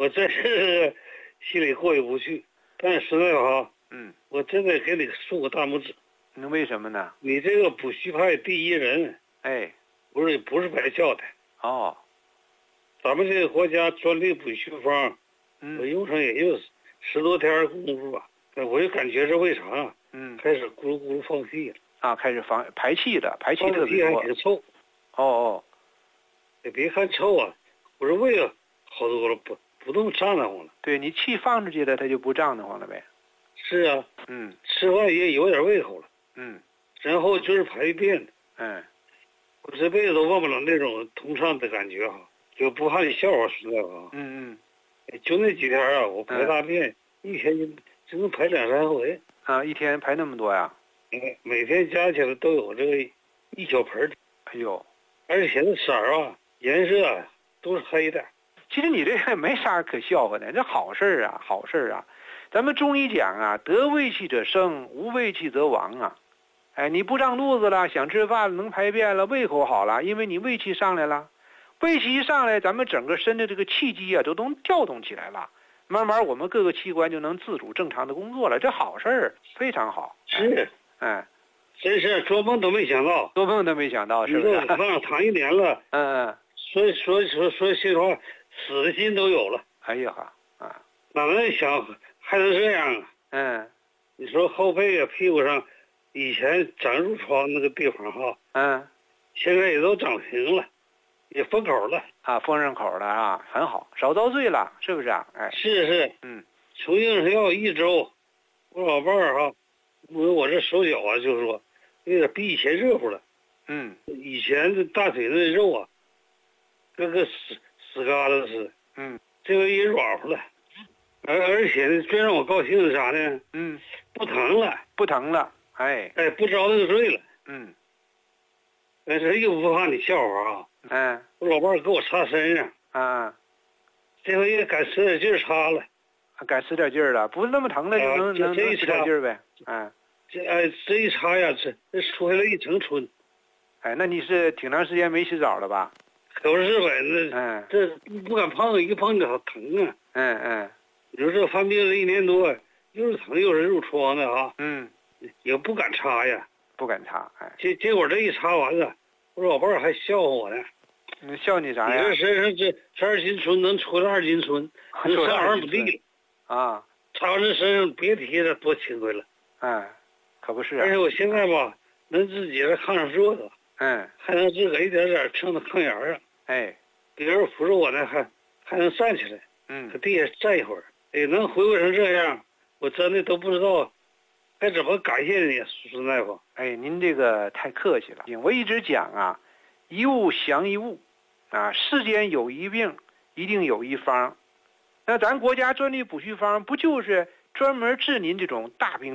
我真是心里过意不去。但是实在吧，我真得给你竖个大拇指。 那为什么呢？ 你这个补虚派第一人， 哎， 不是白叫的。 哦， 咱们这个国家专利补虚方，我用上也就10多天功夫吧，我就感觉是为啥？开始咕噜咕噜放屁了。 啊，开始排气了，排气特别多。 还挺臭。 哦， 你别看臭啊，我这胃好多了，不动胀得慌了。 对，你气放出去了，它就不胀得慌了呗。 是啊。吃饭也有点胃口了。然后就是排便。我这辈子都忘不了那种通畅的感觉哈，就不怕你笑话实在吧。就那几天啊，我排大便，一天就能排2、3回。 啊，一天排那么多呀？ 每天加起来都有这个1小盆。 哎呦， 而且那色儿啊、颜色啊都是黑的。 其实你这个没啥可笑话的，这好事儿啊，好事儿啊。咱们中医讲啊，得胃气者生，无胃气则亡啊。哎，你不胀肚子了，想吃饭了，能排便了，胃口好了，因为你胃气上来了。胃气一上来，咱们整个身的这个气机啊，都能调动起来了。慢慢我们各个器官就能自主正常的工作了，这好事儿，非常好。 是。真是做梦都没想到， 做梦都没想到，是不是？ 你说躺1年了。说心里话，死的心都有了。 哎呀哈， 哪能想还能这样啊？你说后背啊、屁股上，以前长褥疮那个地方哈，现在也都长平了，也封口了啊，封上口了啊，很好，少遭罪了，是不是啊？哎， 是。从应是要1周，我老伴儿哈，我这手脚啊，就是说有点比以前热乎了。以前这大腿那肉啊，跟个死疙瘩似的。这回也软乎了，而且最让我高兴的是啥呢？不疼了， 不疼了，哎， 不遭那个罪了。这又不怕你笑话啊。我老伴儿给我擦身上啊， 这回也敢使点劲儿擦了， 敢使点劲儿了，不是那么疼了，就能使点劲儿呗。 这一擦呀，这出来了一层春。 哎，那你是挺长时间没洗澡了吧？ 可不是呗，这不敢碰，一碰就好疼啊。你说这犯病了1年多，又是疼又是褥疮的啊。也不敢擦呀， 不敢擦。 结果这一擦完了，我老伴儿还笑话我呢。 笑你啥呀？ 你这身上这2斤春能出2斤春，能上2亩地了啊！ 擦完这身上别提了多勤快了。 可不是。 而且我现在吧，能自己在炕上坐着。还能自个一点点撑到炕沿上。别人扶着我呢，还能站起来。搁地下站一会儿。能恢复成这样，我真的都不知道该怎么感谢你，孙大夫。 您这个太客气了。我一直讲啊，一物降一物，啊，世间有一病，一定有一方。那咱国家专利补虚方，不就是专门治您这种大病？